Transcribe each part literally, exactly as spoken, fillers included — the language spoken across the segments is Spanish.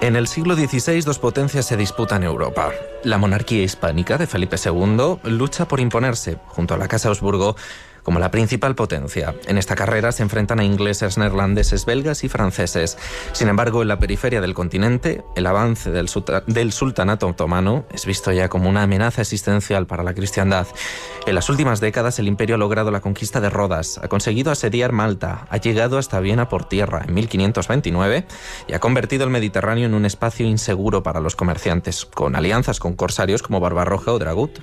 En el siglo dieciséis, dos potencias se disputan Europa. La monarquía hispánica de Felipe segundo lucha por imponerse, junto a la Casa Habsburgo, como la principal potencia. En esta carrera se enfrentan a ingleses, neerlandeses, belgas y franceses. Sin embargo, en la periferia del continente, el avance del, del sultanato otomano es visto ya como una amenaza existencial para la cristiandad. En las últimas décadas, el imperio ha logrado la conquista de Rodas, ha conseguido asediar Malta, ha llegado hasta Viena por tierra en mil quinientos veintinueve y ha convertido el Mediterráneo en un espacio inseguro para los comerciantes, con alianzas con corsarios como Barbarroja o Dragut.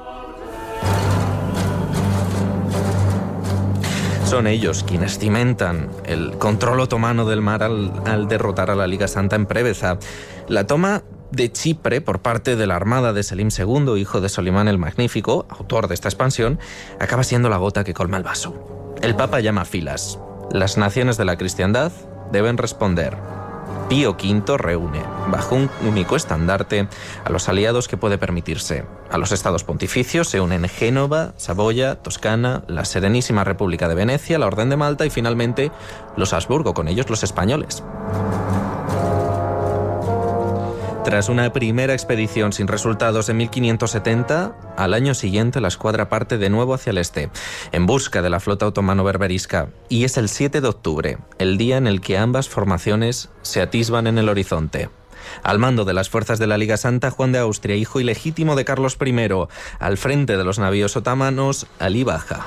Son ellos quienes cimentan el control otomano del mar al, al derrotar a la Liga Santa en Preveza. La toma de Chipre por parte de la armada de Selim segundo, hijo de Solimán el Magnífico, autor de esta expansión, acaba siendo la gota que colma el vaso. El Papa llama a filas. Las naciones de la cristiandad deben responder. Pío quinto reúne, bajo un único estandarte, a los aliados que puede permitirse. A los estados pontificios se unen Génova, Saboya, Toscana, la Serenísima República de Venecia, la Orden de Malta y finalmente los Habsburgo, con ellos los españoles. Tras una primera expedición sin resultados en mil quinientos setenta, al año siguiente la escuadra parte de nuevo hacia el este, en busca de la flota otomano-berberisca. Y es el siete de octubre, el día en el que ambas formaciones se atisban en el horizonte. Al mando de las fuerzas de la Liga Santa, Juan de Austria, hijo ilegítimo de Carlos primero, al frente de los navíos otomanos, Alí Baja.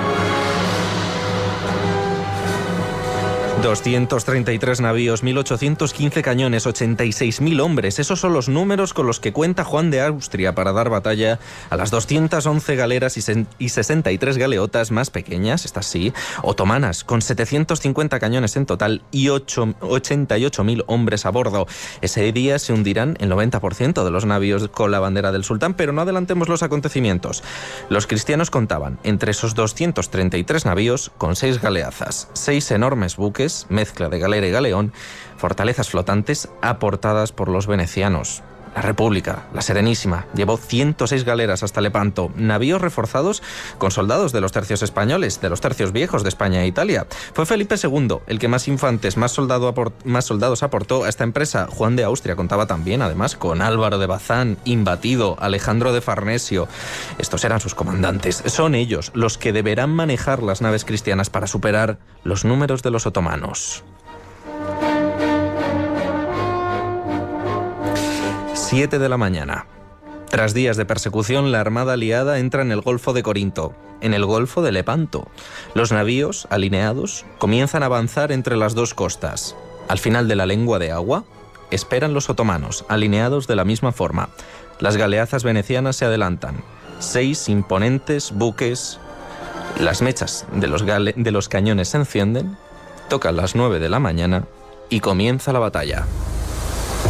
doscientos treinta y tres navíos, mil ochocientos quince cañones, ochenta y seis mil hombres. Esos son los números con los que cuenta Juan de Austria para dar batalla a las doscientas once galeras y sesenta y tres galeotas más pequeñas, estas sí, otomanas, con setecientos cincuenta cañones en total y ochenta y ocho mil hombres a bordo. Ese día se hundirán el noventa por ciento de los navíos con la bandera del sultán, pero no adelantemos los acontecimientos. Los cristianos contaban entre esos doscientos treinta y tres navíos con seis galeazas, seis enormes buques, mezcla de galera y galeón, fortalezas flotantes aportadas por los venecianos. La República, la Serenísima, llevó ciento seis galeras hasta Lepanto, navíos reforzados con soldados de los tercios españoles, de los tercios viejos de España e Italia. Fue Felipe segundo el que más infantes, más, soldado aport- más soldados aportó a esta empresa. Juan de Austria contaba también, además, con Álvaro de Bazán, imbatido, Alejandro de Farnesio. Estos eran sus comandantes. Son ellos los que deberán manejar las naves cristianas para superar los números de los otomanos. siete de la mañana. Tras días de persecución, la armada aliada entra en el Golfo de Corinto, en el Golfo de Lepanto. Los navíos, alineados, comienzan a avanzar entre las dos costas. Al final de la lengua de agua, esperan los otomanos, alineados de la misma forma. Las galeazas venecianas se adelantan. Seis imponentes buques. Las mechas de los, gale- de los cañones se encienden, tocan las nueve de la mañana y comienza la batalla.